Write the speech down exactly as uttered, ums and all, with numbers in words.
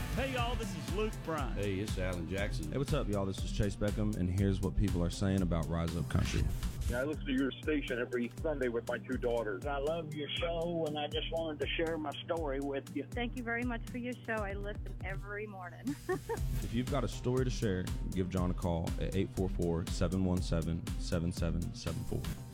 Hey, y'all, this is Luke Bryan. Hey, it's Alan Jackson. Hey, what's up, y'all? This is Chase Beckham, and here's what people are saying about Rise Up Country. I listen to your station every Sunday with my two daughters. I love your show, and I just wanted to share my story with you. Thank you very much for your show. I listen every morning. If you've got a story to share, give John a call at eight four four, seven one seven, seven seven seven four.